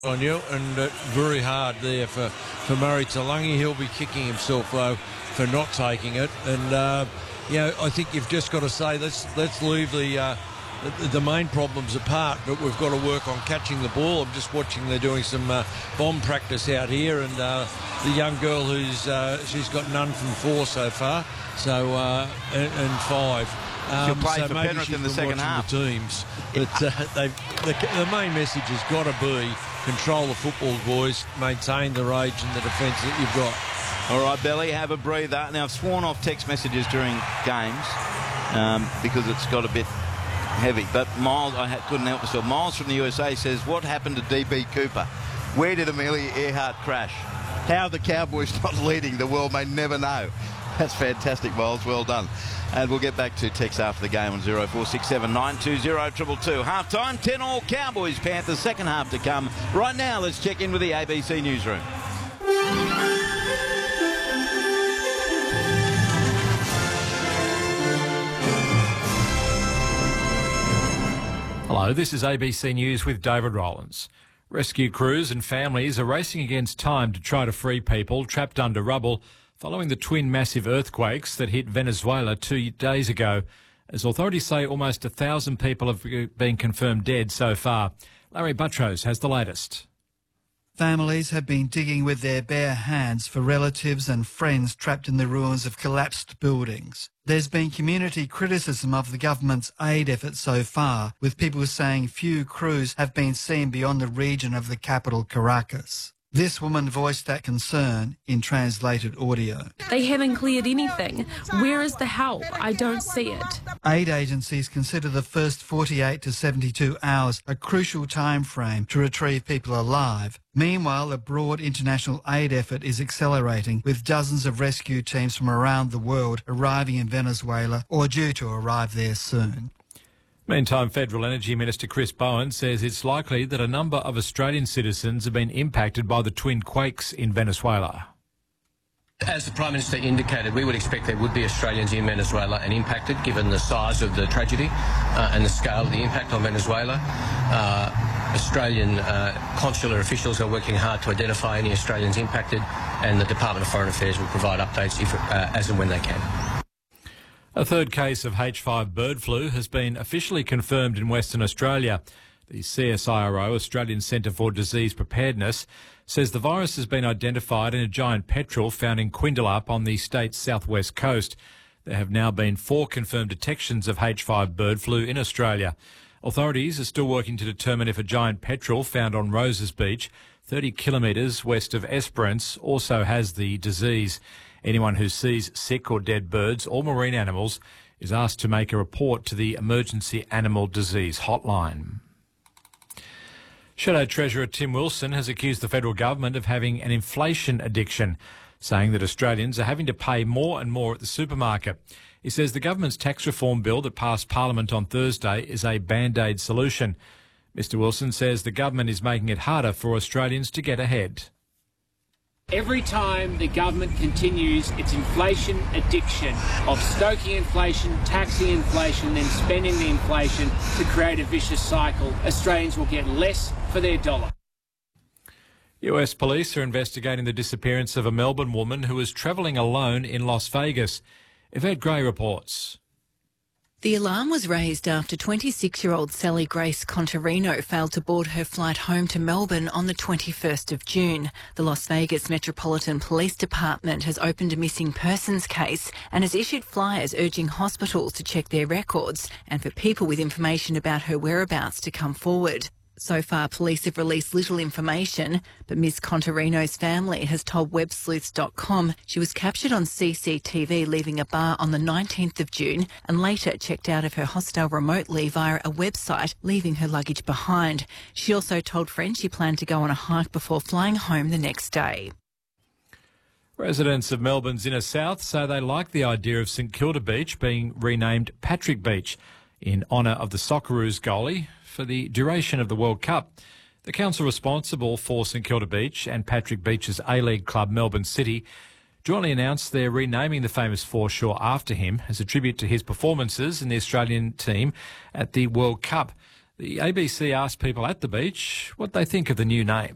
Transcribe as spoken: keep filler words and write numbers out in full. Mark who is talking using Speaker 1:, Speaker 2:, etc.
Speaker 1: On you, and uh, very hard there for, for Murray Talangi. He'll be kicking himself though for not taking it, and uh, you know, I think you've just got to say let's let's leave the, uh, the the main problems apart, but we've got to work on catching the ball. I'm just watching, they're doing some uh, bomb practice out here, and uh, the young girl who's uh, she's got none from four so far, so uh, and, and five. Um,
Speaker 2: She'll play
Speaker 1: so
Speaker 2: for
Speaker 1: maybe
Speaker 2: Penrith
Speaker 1: she's
Speaker 2: in the
Speaker 1: been
Speaker 2: second
Speaker 1: watching
Speaker 2: half.
Speaker 1: The teams, but uh, they've, the, the main message has got to be control the football, boys, maintain the rage and the defence that you've got.
Speaker 2: All right, Belly, have a breather. Now, I've sworn off text messages during games um, because it's got a bit heavy. But Miles, I ha- couldn't help myself. Miles from the U S A says, what happened to D B Cooper? Where did Amelia Earhart crash? How the Cowboys not leading, the world may never know. That's fantastic, Miles. Well done. And we'll get back to text after the game on zero four six seven nine two zero two two two. Half time, ten all Cowboys, Panthers, second half to come. Right now, let's check in with the A B C Newsroom.
Speaker 3: Hello, this is A B C News with David Rowlands. Rescue crews and families are racing against time to try to free people trapped under rubble following the twin massive earthquakes that hit Venezuela two days ago. As authorities say, almost a thousand people have been confirmed dead so far. Larry Buttrose has the latest.
Speaker 4: Families have been digging with their bare hands for relatives and friends trapped in the ruins of collapsed buildings. There's been community criticism of the government's aid efforts so far, with people saying few crews have been seen beyond the region of the capital, Caracas. This woman voiced that concern in translated audio.
Speaker 5: They haven't cleared anything. Where is the help? I don't see it.
Speaker 4: Aid agencies consider the first forty-eight to seventy-two hours a crucial time frame to retrieve people alive. Meanwhile, a broad international aid effort is accelerating, with dozens of rescue teams from around the world arriving in Venezuela or due to arrive there soon.
Speaker 3: Meantime, Federal Energy Minister Chris Bowen says it's likely that a number of Australian citizens have been impacted by the twin quakes in Venezuela.
Speaker 6: As the Prime Minister indicated, we would expect there would be Australians in Venezuela and impacted, given the size of the tragedy uh, and the scale of the impact on Venezuela. Uh, Australian uh, consular officials are working hard to identify any Australians impacted, and the Department of Foreign Affairs will provide updates if, uh, as and when they can.
Speaker 3: A third case of H five bird flu has been officially confirmed in Western Australia. The C S I R O, Australian Centre for Disease Preparedness, says the virus has been identified in a giant petrel found in Quindalup on the state's southwest coast. There have now been four confirmed detections of H five bird flu in Australia. Authorities are still working to determine if a giant petrel found on Roses Beach, thirty kilometres west of Esperance, also has the disease. Anyone who sees sick or dead birds or marine animals is asked to make a report to the Emergency Animal Disease Hotline. Shadow Treasurer Tim Wilson has accused the federal government of having an inflation addiction, saying that Australians are having to pay more and more at the supermarket. He says the government's tax reform bill that passed Parliament on Thursday is a band-aid solution. Mr Wilson says the government is making it harder for Australians to get ahead.
Speaker 7: Every time the government continues its inflation addiction of stoking inflation, taxing inflation, then spending the inflation to create a vicious cycle, Australians will get less for their dollar.
Speaker 3: U S police are investigating the disappearance of a Melbourne woman who was travelling alone in Las Vegas. Yvette Gray reports.
Speaker 8: The alarm was raised after twenty-six-year-old Sally Grace Contarino failed to board her flight home to Melbourne on the twenty-first of June. The Las Vegas Metropolitan Police Department has opened a missing persons case and has issued flyers urging hospitals to check their records and for people with information about her whereabouts to come forward. So far, police have released little information, but Miss Contarino's family has told web sleuths dot com she was captured on C C T V leaving a bar on the nineteenth of June and later checked out of her hostel remotely via a website, leaving her luggage behind. She also told friends she planned to go on a hike before flying home the next day.
Speaker 3: Residents of Melbourne's inner south say they like the idea of St Kilda Beach being renamed Patrick Beach in honour of the Socceroos goalie for the duration of the World Cup. The council responsible for St Kilda Beach and Patrick Beach's A-League club Melbourne City jointly announced they're renaming the famous foreshore after him as a tribute to his performances in the Australian team at the World Cup. The A B C asked people at the beach what they think of the new name.